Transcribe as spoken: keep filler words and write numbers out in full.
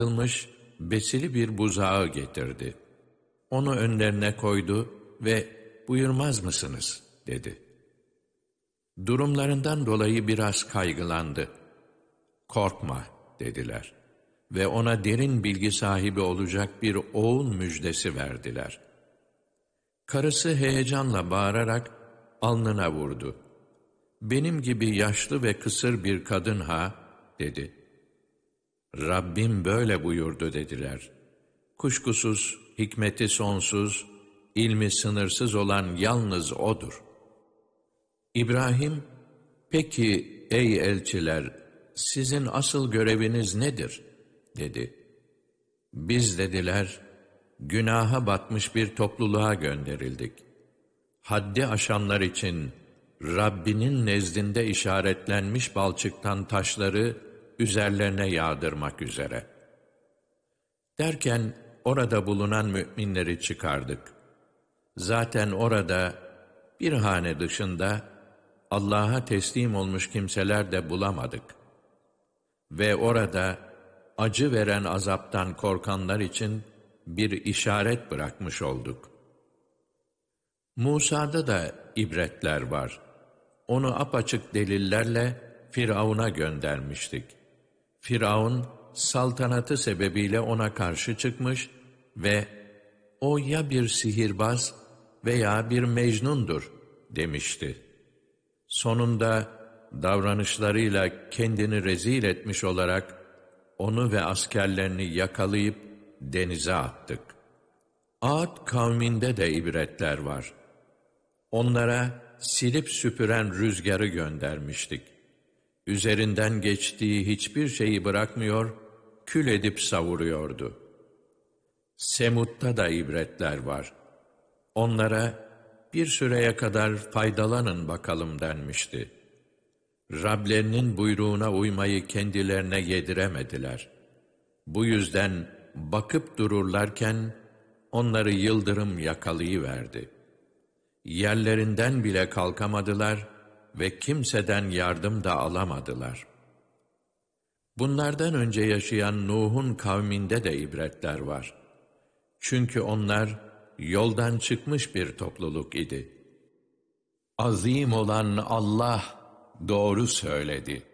Kılmış besili bir buzağı getirdi. Onu önlerine koydu ve "Buyurmaz mısınız?" dedi. Durumlarından dolayı biraz kaygılandı. "Korkma," dediler ve ona derin bilgi sahibi olacak bir oğul müjdesi verdiler. Karısı heyecanla bağırarak alnına vurdu. "Benim gibi yaşlı ve kısır bir kadın ha?" dedi. "Rabbim böyle buyurdu," dediler. "Kuşkusuz hikmeti sonsuz, ilmi sınırsız olan yalnız O'dur." İbrahim, "Peki ey elçiler, sizin asıl göreviniz nedir?" dedi. "Biz," dediler, "günaha batmış bir topluluğa gönderildik. Haddi aşanlar için Rabbinin nezdinde işaretlenmiş balçıktan taşları üzerlerine yağdırmak üzere." Derken orada bulunan müminleri çıkardık. Zaten orada bir hane dışında Allah'a teslim olmuş kimseler de bulamadık. Ve orada acı veren azaptan korkanlar için bir işaret bırakmış olduk. Musa'da da ibretler var. Onu apaçık delillerle Firavun'a göndermiştik. Firavun, saltanatı sebebiyle ona karşı çıkmış ve "O ya bir sihirbaz veya bir mecnundur," demişti. Sonunda davranışlarıyla kendini rezil etmiş olarak onu ve askerlerini yakalayıp denize attık. Ad kavminde de ibretler var. Onlara silip süpüren rüzgarı göndermiştik. Üzerinden geçtiği hiçbir şeyi bırakmıyor, kül edip savuruyordu. Semud'da da ibretler var. Onlara bir süreye kadar faydalanın bakalım denmişti. Rablerinin buyruğuna uymayı kendilerine yediremediler. Bu yüzden bakıp dururlarken onları yıldırım yakalayıverdi. Yerlerinden bile kalkamadılar ve kimseden yardım da alamadılar. Bunlardan önce yaşayan Nuh'un kavminde de ibretler var. Çünkü onlar yoldan çıkmış bir topluluk idi. Azim olan Allah doğru söyledi.